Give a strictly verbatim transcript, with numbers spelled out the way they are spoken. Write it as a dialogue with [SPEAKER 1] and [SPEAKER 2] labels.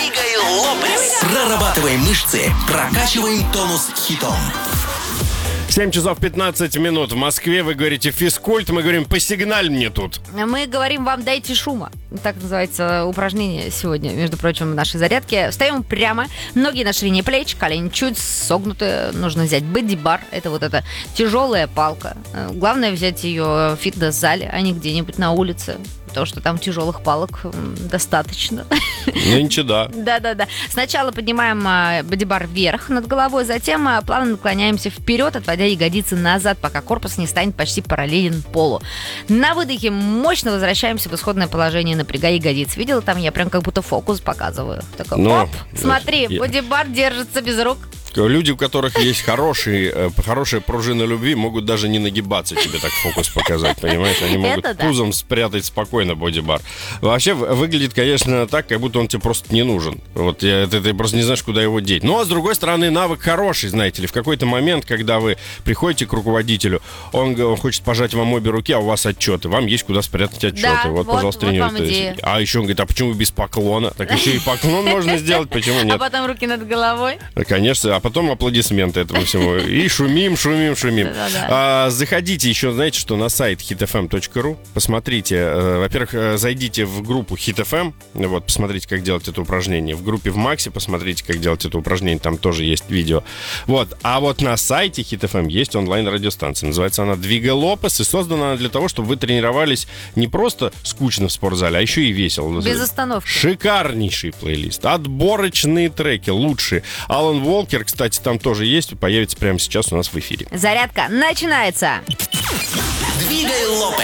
[SPEAKER 1] Двигай Лопес. Прорабатываем мышцы, прокачиваем тонус хитом.
[SPEAKER 2] семь часов пятнадцать минут в Москве. Вы говорите физкульт, мы говорим посигналь мне тут.
[SPEAKER 3] Мы говорим вам дайте шума. Так называется упражнение сегодня, между прочим, в нашей зарядке. Встаем прямо, ноги на ширине плеч, колени чуть согнуты. Нужно взять бодибар. Это вот эта тяжелая палка. Главное взять ее в фитнес-зале, а не где-нибудь на улице. Потому что там тяжелых палок достаточно.
[SPEAKER 2] Нынче да.
[SPEAKER 3] Да-да-да. Сначала поднимаем бодибар вверх над головой, затем плавно наклоняемся вперед, отводя ягодицы назад, пока корпус не станет почти параллелен полу. На выдохе мощно возвращаемся в исходное положение, напрягая ягодицы. Видела там? Я прям как будто фокус показываю. Такой,
[SPEAKER 2] Но,
[SPEAKER 3] оп, смотри,
[SPEAKER 2] я...
[SPEAKER 3] бодибар держится без рук.
[SPEAKER 2] Люди, у которых есть хорошие, хорошая пружина любви, могут даже не нагибаться тебе так фокус показать, понимаешь? Они могут
[SPEAKER 3] Это да.
[SPEAKER 2] пузом спрятать спокойно бодибар. Вообще выглядит, конечно, так, как будто он тебе просто не нужен. Вот я, ты, ты просто не знаешь, куда его деть. Ну, а с другой стороны, навык хороший, знаете ли. В какой-то момент, когда вы приходите к руководителю, он, он хочет пожать вам обе руки, а у вас отчеты. Вам есть куда спрятать отчеты.
[SPEAKER 3] Да,
[SPEAKER 2] вот,
[SPEAKER 3] вот,
[SPEAKER 2] пожалуйста,
[SPEAKER 3] вот
[SPEAKER 2] тренируйтесь. А еще он говорит, а почему без поклона? Так еще и поклон можно сделать, почему нет?
[SPEAKER 3] А потом руки над головой.
[SPEAKER 2] Конечно, а потом аплодисменты этому всему. И шумим, шумим, шумим. А, заходите еще, знаете, что на сайт хит эф эм точка ру. Посмотрите. Э, во-первых, э, зайдите в группу Hit эф эм. Вот, посмотрите, как делать это упражнение. В группе в Максе посмотрите, как делать это упражнение. Там тоже есть видео. Вот. А вот на сайте Hit эф эм есть онлайн-радиостанция. Называется она «Двигай Лопес». И создана она для того, чтобы вы тренировались не просто скучно в спортзале, а еще и весело.
[SPEAKER 3] Без остановки.
[SPEAKER 2] Шикарнейший плейлист. Отборочные треки. Лучшие. Алан Волкер, кстати, там тоже есть, появится прямо сейчас у нас в эфире.
[SPEAKER 3] Зарядка начинается.
[SPEAKER 1] Двигай Лопес.